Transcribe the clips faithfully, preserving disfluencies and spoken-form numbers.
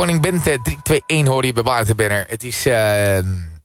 Koning bent. Uh, drie twee een hoor je bij Barend Benner. Het is... Uh,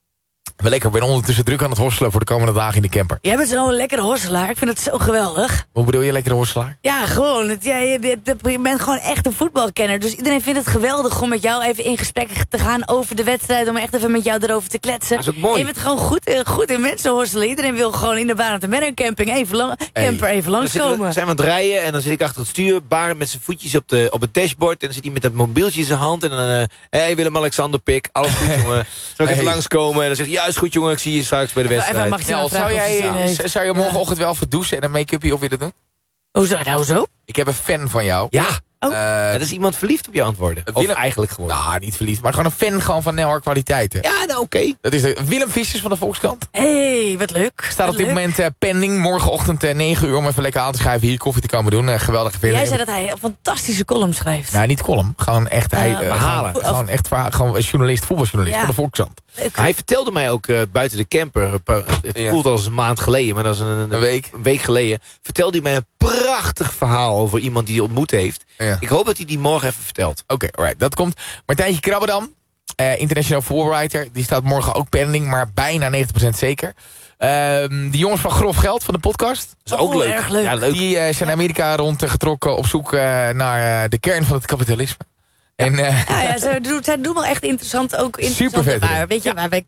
wel lekker, ik ben ondertussen druk aan het hosselen voor de komende dagen in de camper. Jij bent zo'n lekkere hosselaar. Ik vind het zo geweldig. Hoe bedoel je, lekkere hosselaar? Ja, gewoon. Het, ja, je, je, je bent gewoon echt een voetbalkenner. Dus iedereen vindt het geweldig om met jou even in gesprek te gaan over de wedstrijd. Om echt even met jou erover te kletsen. Dat is ook mooi. Je bent gewoon goed, goed in mensen hosselen. Iedereen wil gewoon in de Barend Benner camping even lang, hey. camper even langskomen. Dan zijn we aan het rijden en dan zit ik achter het stuur. Barend met zijn voetjes op, de, op het dashboard. En dan zit hij met dat mobieltje in zijn hand. En dan, hé uh, hey, Willem-Alexander Pik. Alles goed, jongen. Zal ik even hey. langskomen? En dan zegt hij, ja, is goed, jongen. Ik zie je straks bij de wedstrijd. Even, ja, zou, jij, uh, zou je morgenochtend wel even douchen en een make-upje op willen doen? Hoezo? Nou zo? Ik heb een fan van jou. Ja. Oh. Uh, dat is iemand verliefd op je antwoorden. Of Willem, eigenlijk gewoon. Nou, niet verliefd, maar gewoon een fan gewoon van haar kwaliteiten. Ja, nou oké. Okay. Dat is de Willem Vissers van de Volkskrant. Hé, hey, wat leuk. Staat wat op dit leuk. moment uh, pending. Morgenochtend uh, negen uur om even lekker aan te schrijven. Hier koffie te komen doen. Uh, geweldige film. Jij zei dat hij een fantastische column schrijft. Nou, niet column. Gewoon echt, hij, uh, verhalen. Gewoon, gewoon echt verhaal, gewoon journalist, voetbaljournalist ja. van de Volkskrant. Leuk. Hij vertelde mij ook uh, buiten de camper, het ja. voelt als een maand geleden, maar dat is een, een, een, week. een week geleden, vertelde hij mij een prachtig verhaal over iemand die hij ontmoet heeft. Ja. Ik hoop dat hij die morgen even vertelt. Oké, okay, alright. Dat komt. Martijntje Krabbedam, uh, international voorwriter, die staat morgen ook pending, maar bijna negentig procent zeker. Uh, de jongens van Grof Geld van de podcast. Dat is ook oh, leuk. Erg leuk. Ja, leuk. Die uh, zijn Amerika rondgetrokken op zoek uh, naar uh, de kern van het kapitalisme. En, uh, ja, ja, zij doen, zij doen wel echt interessant, ook interessant super vet. Waar, weet je, ja. waar W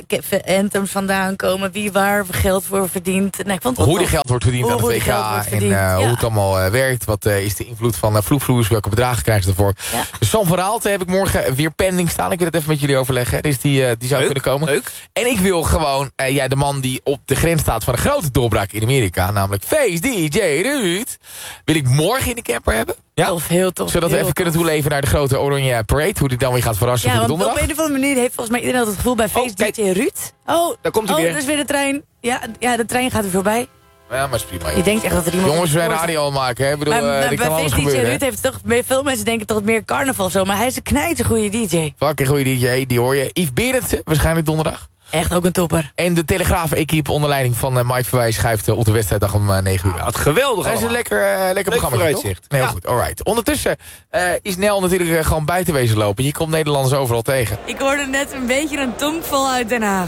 K anthems vandaan komen, wie waar geld voor verdient. Nee, ik vond hoe die geld wordt verdiend hoe, aan het W K en uh, ja. hoe het allemaal uh, werkt. Wat uh, is de invloed van uh, vloekvloers, welke bedragen krijgen ze ervoor. Ja. Dus Sam van Raalte heb ik morgen weer pending staan. Ik wil het even met jullie overleggen. Dus die, uh, die zou leuk, kunnen komen. Leuk. En ik wil gewoon uh, ja, de man die op de grens staat van een grote doorbraak in Amerika, namelijk Face D J Ruud, wil ik morgen in de camper hebben. Ja? Tof, heel tof. Zodat we even tof. kunnen toeleven naar de grote Oranje Parade. Hoe die dan weer gaat verrassen ja, voor de want donderdag. op een of andere manier heeft volgens mij iedereen altijd het gevoel bij Face oh, D J Ruud. Oh, daar komt hij oh, weer. dat is weer de trein. Ja, ja, de trein gaat er voorbij. Ja, maar is prima. Je denkt echt dat er iemand... Jongens, we zijn radio al maken, hè? Ik bedoel, maar, uh, bij kan alles Face D J gebeuren. Ruud heeft toch... Veel mensen denken toch meer carnaval of zo. Maar hij is een knijter goede D J. Fucking goede D J, die hoor je. Yves Berendsen, waarschijnlijk donderdag. Echt ook een topper. En de Telegraaf-equipe onder leiding van uh, Mike Verwijs schuift uh, op de wedstrijddag om uh, negen uur. Ja, wat geweldig. Dat is een lekker, uh, lekker programma. vooruitzicht. Heel ja. goed, alright. Ondertussen uh, is Nel natuurlijk uh, gewoon buiten wezen lopen. Je komt Nederlanders overal tegen. Ik hoorde net een beetje een tongval uit Den Haag.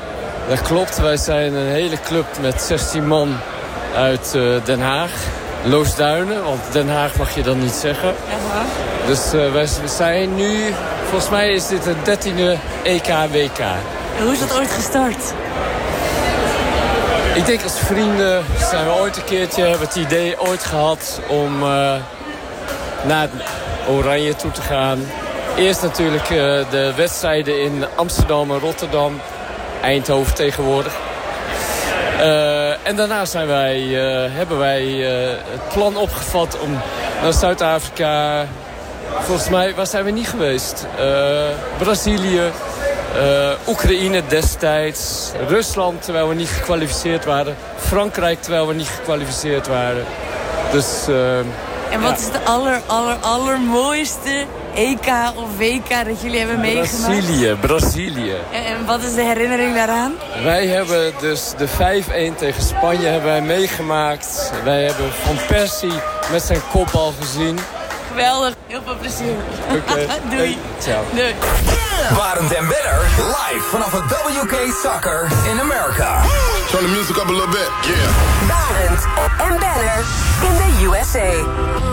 Dat klopt, wij zijn een hele club met zestien man uit uh, Den Haag. Loosduinen, want Den Haag mag je dan niet zeggen. Ja, dus uh, wij zijn nu, volgens mij is dit het dertiende E K W K. En hoe is dat ooit gestart? Ik denk als vrienden zijn we ooit een keertje, hebben het idee ooit gehad om uh, naar Oranje toe te gaan. Eerst natuurlijk uh, de wedstrijden in Amsterdam en Rotterdam, Eindhoven tegenwoordig. Uh, en daarna zijn wij, uh, hebben wij uh, het plan opgevat om naar Zuid-Afrika. Volgens mij, waar zijn we niet geweest? Uh, Brazilië, uh, Oekraïne destijds, Rusland terwijl we niet gekwalificeerd waren, Frankrijk terwijl we niet gekwalificeerd waren. Dus, uh, en wat ja. is de aller, aller, allermooiste E K of W K dat jullie hebben meegemaakt? Brazilië, Brazilië. En, en wat is de herinnering daaraan? Wij hebben dus de vijf-een tegen Spanje hebben wij meegemaakt. Wij hebben Van Persie met zijn kopbal gezien. Geweldig, heel veel plezier. Okay. Doei. Hey, ciao. Doei. Barend en Benner, live vanaf het W K Soccer in America. Turn the music up a little bit, yeah. Barend en Benner in the U S A.